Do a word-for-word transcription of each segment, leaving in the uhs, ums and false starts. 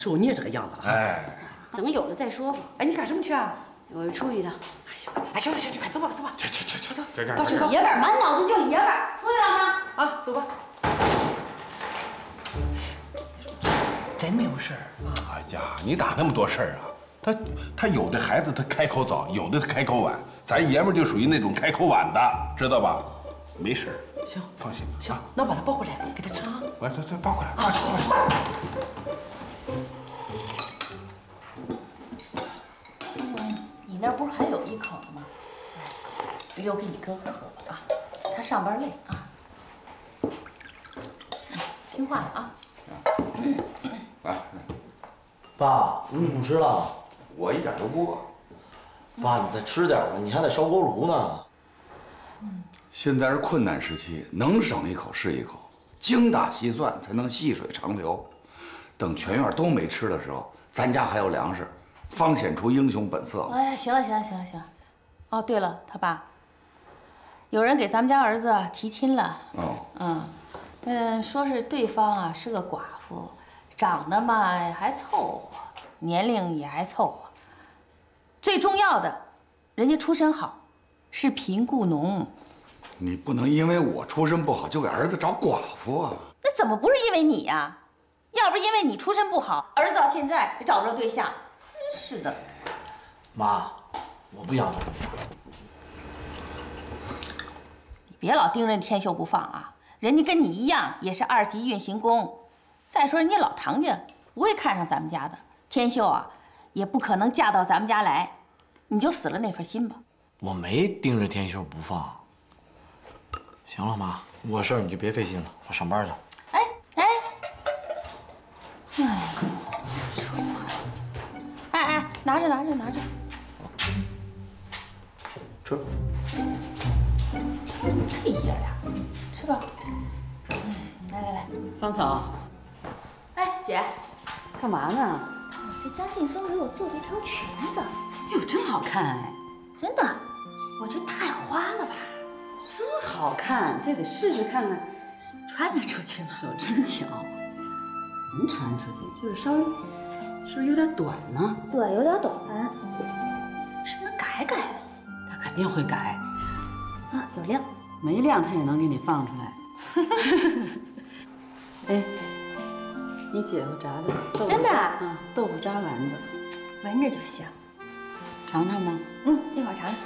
瞅你这个样子哈。 哎， 等有了再说吧。 哎，你干什么去啊？ 我出去的。 哎行，哎行了行了，快走吧走吧。 去去去去走， 这这到处走。 爷们儿，满脑子就爷们儿，出去了吗？ 啊，走吧。真没有事儿。 哎呀，你哪那么多事儿啊？他他有的孩子他开口早，有的他开口晚，咱爷们儿就属于那种开口晚的，知道吧？没事儿。 行， 放心。 行，那我把他抱过来，给他吃啊。 完，再再抱过来。 啊，好好好。 你那不是还有一口吗？留给你哥哥喝吧啊，他上班累啊。听话了啊。 来， 爸，你不吃了？ 我一点都不饿。 爸，你再吃点吧，你还得烧锅炉呢。 现在是困难时期，能省一口是一口，精打细算才能细水长流。等全院都没吃的时候，咱家还有粮食，方显出英雄本色。 哎呀，行了行了行了行了。哦，对了，他爸，有人给咱们家儿子提亲了。 哦， 嗯，嗯，说是对方啊是个寡妇，长得嘛还凑合，年龄也还凑合。最重要的，人家出身好，是贫雇农。 你不能因为我出身不好就给儿子找寡妇啊！ 那怎么不是因为你呀？要不是因为你出身不好，儿子到现在也找不着对象，真是的。 妈，我不想这样。 你别老盯着天秀不放啊！人家跟你一样，也是二级运行工。再说人家老唐家不会看上咱们家的，天秀啊，也不可能嫁到咱们家来，你就死了那份心吧。 我没盯着天秀不放。行了，妈，我事儿你就别费心了，我上班去。 哎哎，哎呀，臭孩子！哎哎，拿着拿着拿着， 吃。 这爷俩，吃吧。嗯，来来来， 芳草， 哎，姐， 干嘛呢？ 这张劲松给我做了一条裙子， 哎呦，真好看哎！ 真的，我觉得太花了吧。 真好看，这得试试看看。 穿得出去吗？ 手真巧，能穿出去，就是稍微，是不是有点短呢？ 对，有点短，是不是能改改啊？ 他肯定会改， 啊，有料， 没量他也能给你放出来。哎，你姐夫炸的豆腐真的啊啊，豆腐渣丸子， 闻着就香。 尝尝吗？ 嗯，一会儿尝尝。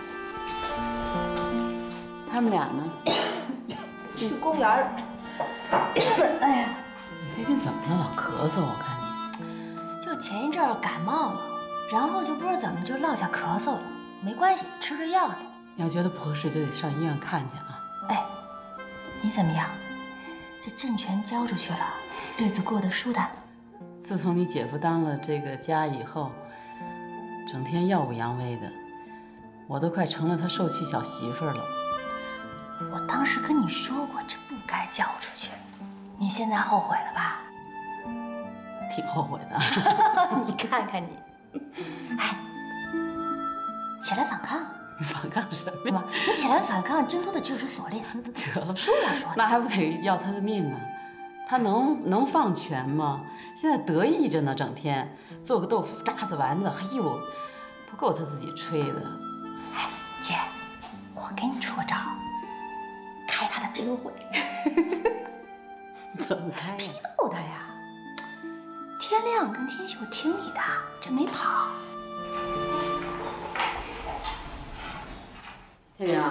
他们俩呢？ 去公园儿。哎呀， 你最近怎么了？老咳嗽，我看你。 就前一阵儿感冒了，然后就不知道怎么就落下咳嗽了。没关系，吃着药的。 要觉得不合适，就得上医院看去啊。 哎，你怎么样？这政权交出去了，日子过得舒坦。 自从你姐夫当了这个家以后，整天耀武扬威的，我都快成了他受气小媳妇儿了。 我当时跟你说过，这不该交出去。你现在后悔了吧？ 挺后悔的。 你看看你，哎，起来反抗！ 反抗什么呀？ 你起来反抗，挣脱的就是锁链。 得了， 说呀说。 那还不得要他的命啊？他能能放权吗？现在得意着呢，整天做个豆腐渣子丸子，哎呦，不够他自己吹的。 哎，姐，我给你出个招，开他的批斗会。 怎么开呀？ 批斗他呀！天亮跟天秀听你的，这没跑。 天亮，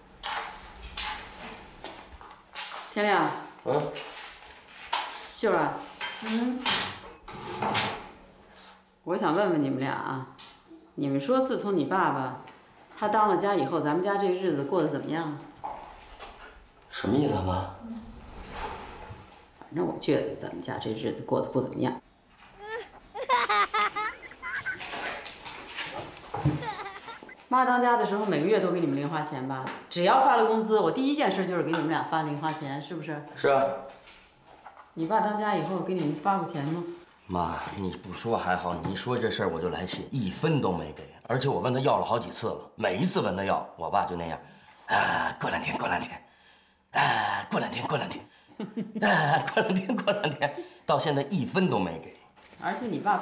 天亮， 嗯， 秀儿啊，嗯，我想问问你们俩啊，你们说自从你爸爸他当了家以后，咱们家这日子过得怎么样？ 什么意思啊，妈？ 反正我觉得咱们家这日子过得不怎么样。妈当家的时候，每个月都给你们零花钱吧？只要发了工资，我第一件事就是给你们俩发零花钱，是不是？ 是啊。 你爸当家以后给你们发过钱吗？ 妈，你不说还好，你一说这事儿我就来气，一分都没给。而且我问他要了好几次了，每一次问他要，我爸就那样，啊，过两天，过两天，啊，过两天，过两天，啊，过两天，过两天，到现在一分都没给。 而且你爸。